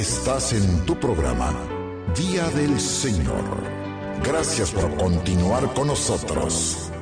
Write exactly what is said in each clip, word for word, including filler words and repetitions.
Estás en tu programa, Día del Señor. Gracias por continuar con nosotros.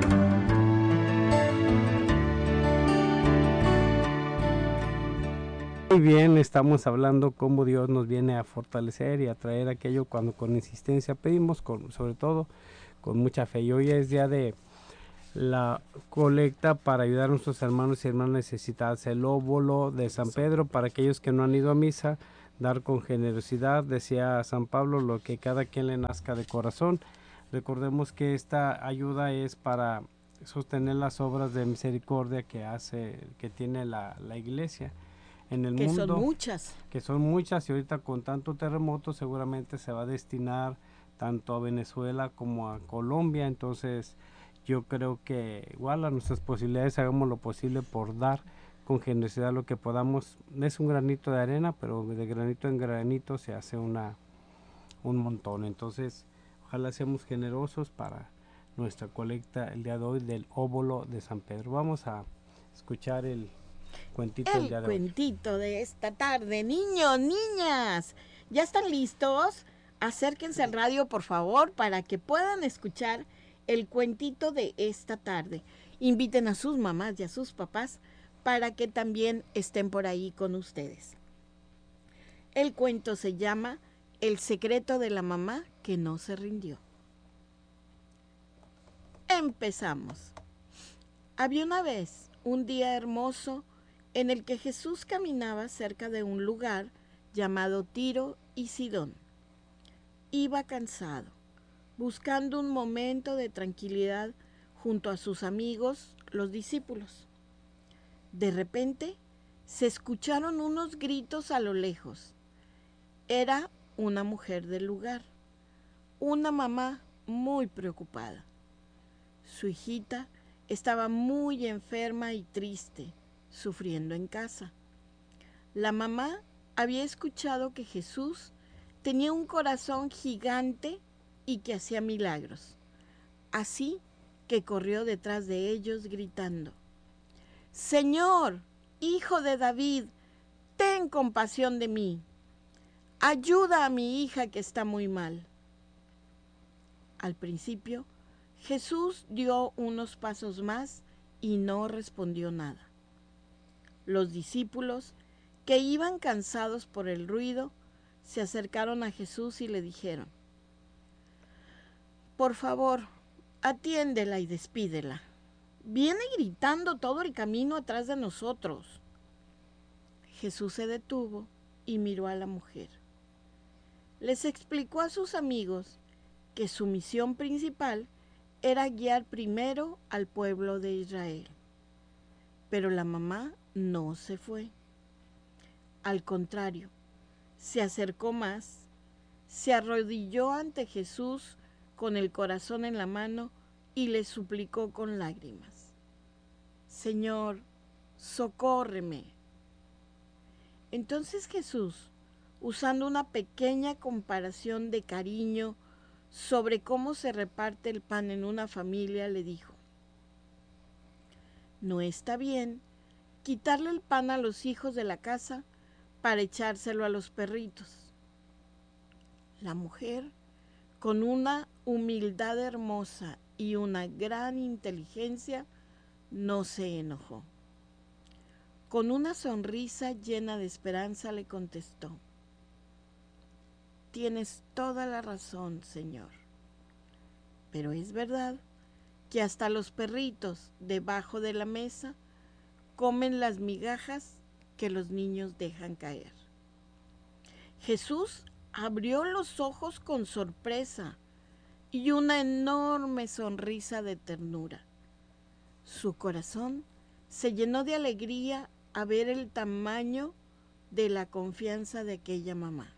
Muy bien, estamos hablando cómo Dios nos viene a fortalecer y a traer aquello cuando con insistencia pedimos, con, sobre todo con mucha fe. Y hoy es día de la colecta para ayudar a nuestros hermanos y hermanas necesitadas, el óbolo de San Pedro, para aquellos que no han ido a misa, dar con generosidad, decía San Pablo, lo que cada quien le nazca de corazón. Recordemos que esta ayuda es para sostener las obras de misericordia que hace, que tiene la, la iglesia en el que mundo, son muchas, que son muchas, y ahorita con tanto terremoto seguramente se va a destinar tanto a Venezuela como a Colombia. Entonces yo creo que igual a nuestras posibilidades hagamos lo posible por dar con generosidad lo que podamos. Es un granito de arena, pero de granito en granito se hace una un montón. Entonces ojalá seamos generosos para nuestra colecta el día de hoy del óbolo de San Pedro. Vamos a escuchar el cuentito el del día de cuentito hoy. De esta tarde. Niños, niñas, ¿ya están listos? Acérquense al radio, por favor, para que puedan escuchar el cuentito de esta tarde. Inviten a sus mamás y a sus papás para que también estén por ahí con ustedes. El cuento se llama El secreto de la mamá que no se rindió. Empezamos. Había una vez un día hermoso en el que Jesús caminaba cerca de un lugar llamado Tiro y Sidón. Iba cansado, buscando un momento de tranquilidad junto a sus amigos, los discípulos. De repente, se escucharon unos gritos a lo lejos. Era una mujer del lugar, una mamá muy preocupada. Su hijita estaba muy enferma y triste, sufriendo en casa. La mamá había escuchado que Jesús tenía un corazón gigante y que hacía milagros. Así que corrió detrás de ellos gritando: «Señor, hijo de David, ten compasión de mí. Ayuda a mi hija que está muy mal». Al principio, Jesús dio unos pasos más y no respondió nada. Los discípulos, que iban cansados por el ruido, se acercaron a Jesús y le dijeron: «Por favor, atiéndela y despídela. Viene gritando todo el camino atrás de nosotros». Jesús se detuvo y miró a la mujer. Les explicó a sus amigos que su misión principal era guiar primero al pueblo de Israel. Pero la mamá no se fue. Al contrario, se acercó más, se arrodilló ante Jesús con el corazón en la mano y le suplicó con lágrimas: «Señor, socórreme». Entonces Jesús, usando una pequeña comparación de cariño sobre cómo se reparte el pan en una familia, le dijo: «No está bien quitarle el pan a los hijos de la casa para echárselo a los perritos». La mujer, con una humildad hermosa y una gran inteligencia, no se enojó. Con una sonrisa llena de esperanza le contestó: «Tienes toda la razón, Señor. Pero es verdad que hasta los perritos debajo de la mesa comen las migajas que los niños dejan caer». Jesús abrió los ojos con sorpresa y una enorme sonrisa de ternura. Su corazón se llenó de alegría a ver el tamaño de la confianza de aquella mamá.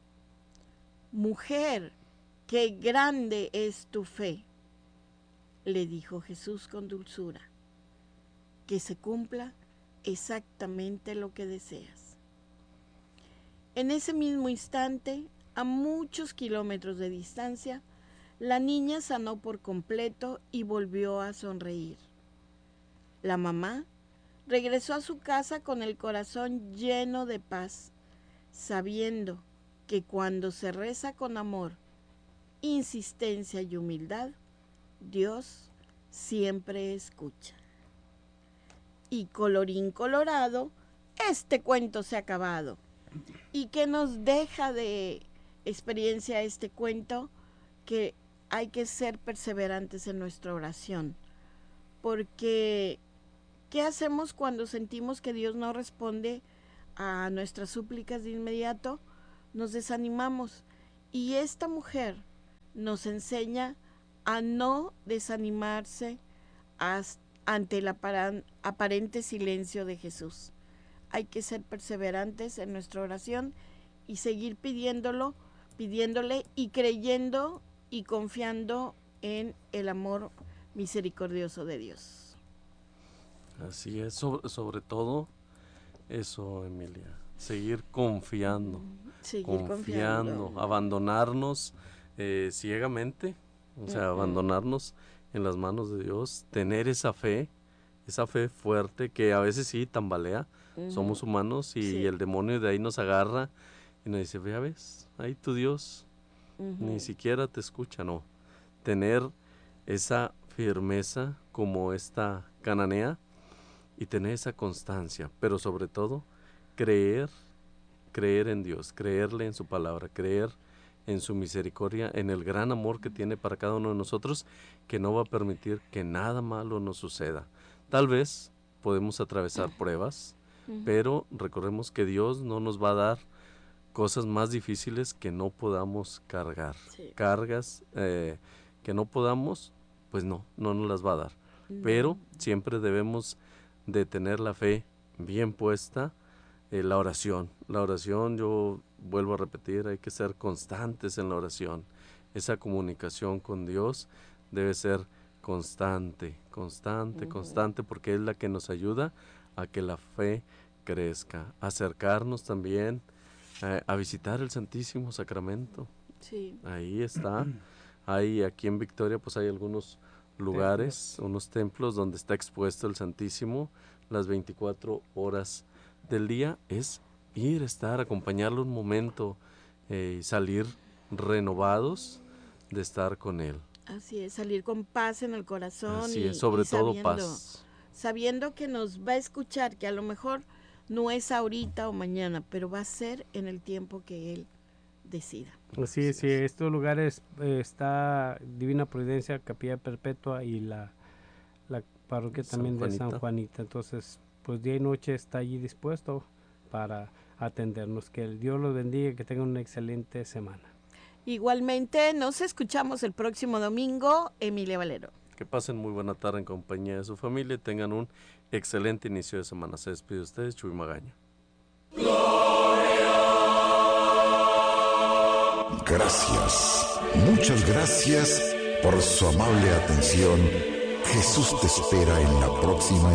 «Mujer, qué grande es tu fe», le dijo Jesús con dulzura. «Que se cumpla exactamente lo que deseas». En ese mismo instante, a muchos kilómetros de distancia, la niña sanó por completo y volvió a sonreír. La mamá regresó a su casa con el corazón lleno de paz, sabiendo que cuando se reza con amor, insistencia y humildad, Dios siempre escucha. Y colorín colorado, este cuento se ha acabado. ¿Y qué nos deja de experiencia este cuento? Que hay que ser perseverantes en nuestra oración, porque ¿qué hacemos cuando sentimos que Dios no responde a nuestras súplicas de inmediato? Nos desanimamos, y esta mujer nos enseña a no desanimarse ante el aparente silencio de Jesús. Hay que ser perseverantes en nuestra oración y seguir pidiéndolo, pidiéndole y creyendo y confiando en el amor misericordioso de Dios. Así es, sobre, sobre todo eso, Emilia, seguir confiando, seguir confiando, confiando. abandonarnos eh, ciegamente, o sea, uh-huh. abandonarnos en las manos de Dios, tener esa fe, esa fe fuerte que a veces sí tambalea, uh-huh. somos humanos y sí. el demonio de ahí nos agarra y nos dice, ya ves, ahí tu Dios uh-huh. ni siquiera te escucha, no, tener esa firmeza como esta cananea y tener esa constancia, pero sobre todo creer, creer en Dios, creerle en su palabra, creer en su misericordia, en el gran amor que tiene para cada uno de nosotros, que no va a permitir que nada malo nos suceda. Tal vez podemos atravesar pruebas, uh-huh. pero recordemos que Dios no nos va a dar cosas más difíciles que no podamos cargar. Sí. Cargas eh, que no podamos, pues no, no nos las va a dar. No. Pero siempre debemos de tener la fe bien puesta, eh, la oración. La oración, yo vuelvo a repetir, hay que ser constantes en la oración. Esa comunicación con Dios debe ser constante, constante, uh-huh. constante, porque es la que nos ayuda a que la fe crezca. Acercarnos también eh, a visitar el Santísimo Sacramento. Sí. Ahí está. Hay, aquí en Victoria, pues hay algunos lugares, templos. unos templos donde está expuesto el Santísimo las veinticuatro horas del día. Es ir, estar, acompañarlo un momento y eh, salir renovados de estar con Él. Así es, salir con paz en el corazón. Así y, es, sobre y todo sabiendo, paz. Sabiendo que nos va a escuchar, que a lo mejor no es ahorita o mañana, pero va a ser en el tiempo que Él decida. Así es, sí, estos lugares eh, está Divina Providencia, Capilla Perpetua y la, la parroquia San también Juanita. de San Juanita. Entonces, pues día y noche está allí dispuesto para atendernos. Que el Dios los bendiga y que tengan una excelente semana. Igualmente, nos escuchamos el próximo domingo, Emilia Valero. Que pasen muy buena tarde en compañía de su familia y tengan un excelente inicio de semana. Se despide de ustedes, Chuy Magaña. Gracias, muchas gracias por su amable atención. Jesús te espera en la próxima